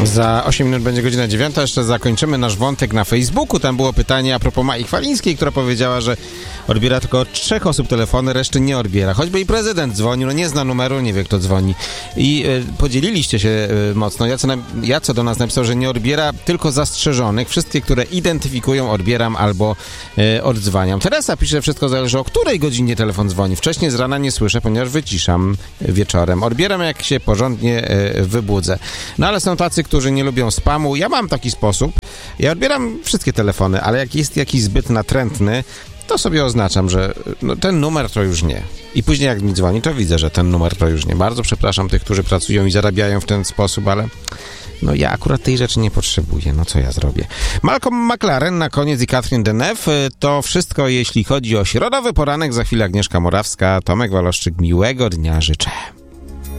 Za 8 minut będzie godzina 9. Jeszcze zakończymy nasz wątek na Facebooku. Tam było pytanie a propos Mai Chwalińskiej, która powiedziała, że odbiera tylko od 3 osób telefony, reszty nie odbiera. Choćby i prezydent dzwonił, no nie zna numeru, nie wie kto dzwoni. I podzieliliście się mocno. Jaco do nas napisał, że nie odbiera tylko zastrzeżonych. Wszystkie, które identyfikują, odbieram albo oddzwaniam. Teresa pisze, że wszystko zależy, o której godzinie telefon dzwoni. Wcześniej z rana nie słyszę, ponieważ wyciszam wieczorem. Odbieram, jak się porządnie wybudzę. No ale są tacy, którzy nie lubią spamu. Ja mam taki sposób. Ja odbieram wszystkie telefony, ale jak jest jakiś zbyt natrętny, to sobie oznaczam, że no, ten numer to już nie. I później jak mi dzwoni, to widzę, że ten numer to już nie. Bardzo przepraszam tych, którzy pracują i zarabiają w ten sposób, ale no ja akurat tej rzeczy nie potrzebuję. No co ja zrobię? Malcolm McLaren na koniec i Catherine Deneuve. To wszystko, jeśli chodzi o środowy poranek. Za chwilę Agnieszka Morawska, Tomek Waloszczyk. Miłego dnia życzę.